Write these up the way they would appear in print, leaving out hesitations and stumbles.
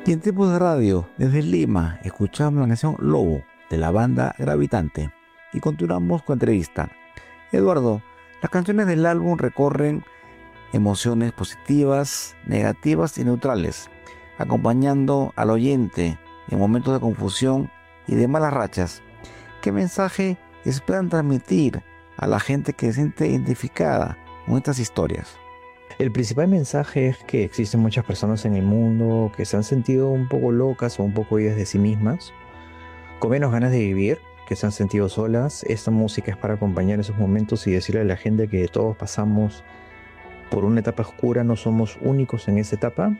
Y en tiempos de radio, desde Lima, escuchamos la canción Lobo de la banda Gravitante. Y continuamos con la entrevista. Eduardo, las canciones del álbum recorren emociones positivas, negativas y neutrales, acompañando al oyente en momentos de confusión y de malas rachas. ¿Qué mensaje esperan transmitir a la gente que se siente identificada con estas historias? El principal mensaje es que existen muchas personas en el mundo que se han sentido un poco locas o un poco oídas de sí mismas, con menos ganas de vivir, que se han sentido solas. Esta música es para acompañar esos momentos y decirle a la gente que todos pasamos por una etapa oscura, no somos únicos en esa etapa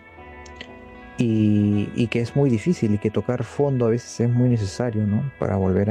y que es muy difícil y que tocar fondo a veces es muy necesario, ¿no? Para volver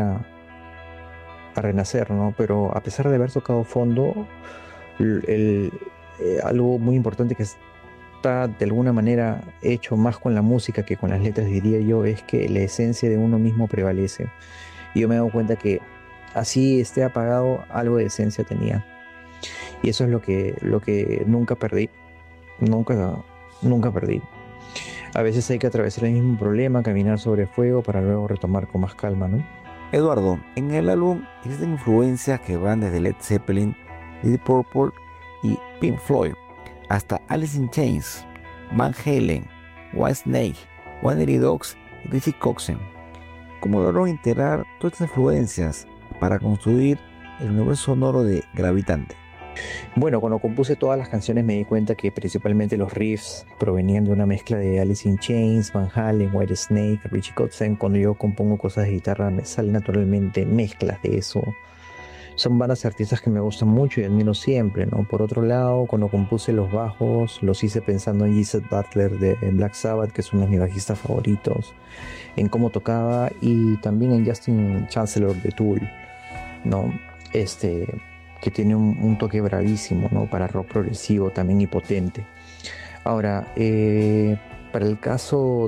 a renacer, ¿no? Pero a pesar de haber tocado fondo, el, algo muy importante que está de alguna manera hecho más con la música que con las letras, diría yo, es que la esencia de uno mismo prevalece. Y yo me he dado cuenta que así esté apagado, algo de esencia tenía. Y eso es lo que nunca perdí. Nunca, nunca perdí. A veces hay que atravesar el mismo problema, caminar sobre fuego para luego retomar con más calma, ¿no? Eduardo, en el álbum existen influencias que van desde Led Zeppelin, Deep Purple y Pink Floyd, hasta Alice in Chains, Van Halen, Whitesnake, One Dirty Dogs y Richie Kotzen. ¿Cómo lograron integrar todas estas influencias para construir el universo sonoro de Gravitante? Bueno, cuando compuse todas las canciones me di cuenta que principalmente los riffs provenían de una mezcla de Alice in Chains, Van Halen, Whitesnake, Richie Kotzen. Cuando yo compongo cosas de guitarra me salen naturalmente mezclas de eso. Son bandas y artistas que me gustan mucho y admiro siempre, ¿no? Por otro lado, cuando compuse los bajos, los hice pensando en Geezer Butler de Black Sabbath, que es uno de mis bajistas favoritos, en cómo tocaba, y también en Justin Chancellor de Tool, ¿no? Que tiene un toque bravísimo, ¿no? Para rock progresivo también y potente. Ahora, para el caso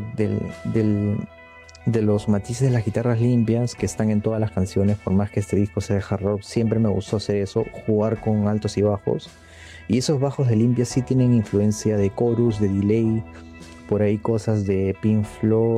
de los matices de las guitarras limpias que están en todas las canciones, por más que este disco sea de hard rock, siempre me gustó hacer eso, jugar con altos y bajos. Y esos bajos de limpia sí tienen influencia de chorus, de delay, por ahí cosas de Pink Floyd,